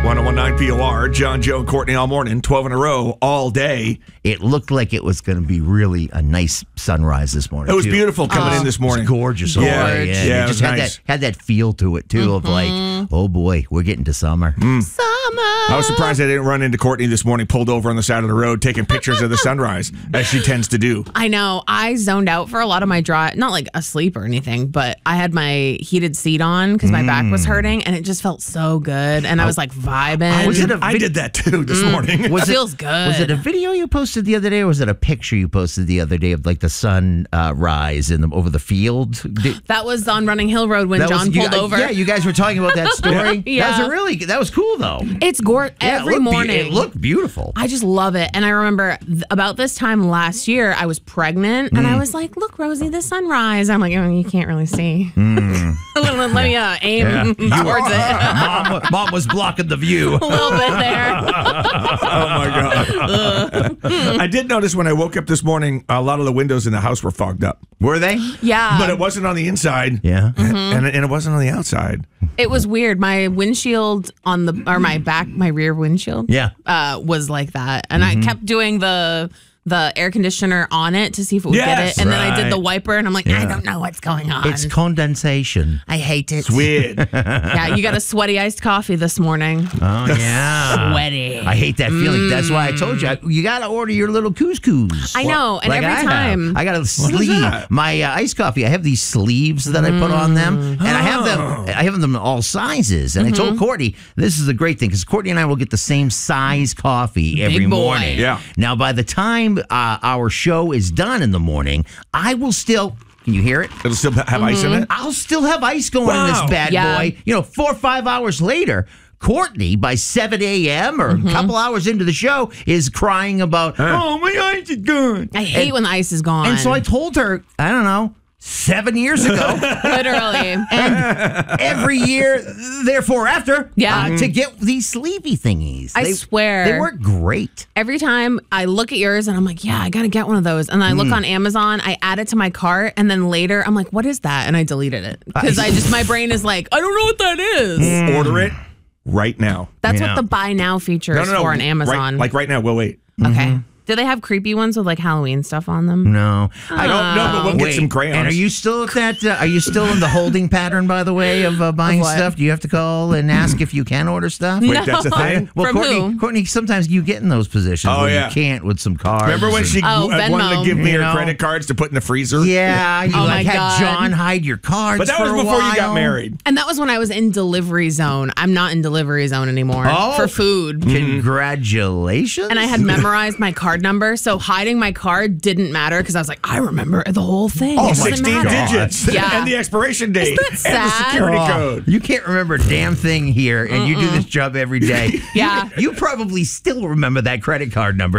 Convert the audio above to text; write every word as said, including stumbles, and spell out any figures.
one oh one point nine P O R, John, Joe, and Courtney all morning, twelve in a row, all day. It looked like it was going to be really a nice sunrise this morning. It was too. beautiful coming oh, in this morning. It was gorgeous. Yeah, Yeah, yeah, yeah. yeah, It it just was had nice. that had that feel to it too, of like, oh boy, we're getting to summer. Mm. Summer. I was surprised I didn't run into Courtney this morning, pulled over on the side of the road, taking pictures of the sunrise, as she tends to do. I know. I zoned out for a lot of my drive, not like asleep or anything, but I had my heated seat on because my back was hurting, and it just felt so good. And I was like vibing. I, Was did, it a I vid- did that too this morning. Was it feels good. Was it a video you posted the other day, or was it a picture you posted the other day of like the sun uh, rise in the, over the field? Did, That was on Running Hill Road when that John was, you- pulled over. Yeah, you guys were talking about that story. Yeah. That was a really that was cool though. It's gorgeous Yeah, it every looked be- morning. it looked beautiful. I just love it. And I remember th- about this time last year, I was pregnant and I Mm. was like, look, Rosie, the sunrise. I'm like, oh, you can't really see. let, let me uh, aim towards it. mom, mom was blocking the view. A little bit there. Oh, my God. I did notice when I woke up this morning, a lot of the windows in the house were fogged up. Were they? Yeah. But it wasn't on the inside. Yeah. And, and it wasn't on the outside. It was weird. My windshield on the, or my back, my rear windshield Yeah. uh, was like that. And I kept doing the the air conditioner on it to see if it would Yes, get it. And then I did right. the wiper and I'm like, I Yeah. don't know what's going on. It's condensation. I hate it. It's weird. Yeah, you got a sweaty iced coffee this morning. Oh yeah. Sweaty. I hate that feeling. That's why I told you I- you got to order your little couscous. I know, and every I have. time- I got a sleeve. that? My uh, iced coffee. I have these sleeves that I put on them, and I have them. I have them in all sizes. And I told Courtney this is a great thing because Courtney and I will get the same size coffee every boy. morning. Yeah. Now by the time uh, our show is done in the morning, I will still. Can you hear it? It'll still have ice in it? I'll still have ice going in Wow. this bad Yeah. boy. You know, four or five hours later, Courtney, by seven a.m. or a couple hours into the show, is crying about, oh, my ice is gone. I hate when the ice is gone. And so I told her, I don't know, seven years ago, literally. and every year, therefore after, Yeah. uh, to get these sleevey thingies. I swear. They work great. Every time I look at yours and I'm like, yeah, I got to get one of those. And I look on Amazon, I add it to my cart, and then later I'm like, what is that? And I deleted it because I just, my brain is like, I don't know what that is. Order it right now. That's Yeah. what the buy now feature No, is no, no. for on Right- Amazon. like right now. We'll wait. okay. Do they have creepy ones with like Halloween stuff on them? No, I don't know, but we'll get Wait, some crayons. And are you still at that? Uh, are you still in the holding pattern, by the way, of uh, buying Of what? stuff? Do you have to call and ask if you can order stuff? Wait, that's a thing? Well, From Courtney, who? Courtney, sometimes you get in those positions Oh, where yeah. you can't with some cards. Remember when and- she Oh, w- wanted to Venmo. give me You her know? credit cards to put in the freezer? Yeah, you Oh, like my had God. John hide your cards. But that for was a before you got while. married. And that was when I was in delivery zone. I'm not in delivery zone anymore Oh. for food. Congratulations! And I had memorized my card number, so hiding my card didn't matter because I was like, I remember the whole thing. All It doesn't sixteen matter. digits. Yeah. And the expiration date. that And the sad? security Oh, code. You can't remember a damn thing here, and you do this job every day. Yeah. You, you probably still remember that credit card number.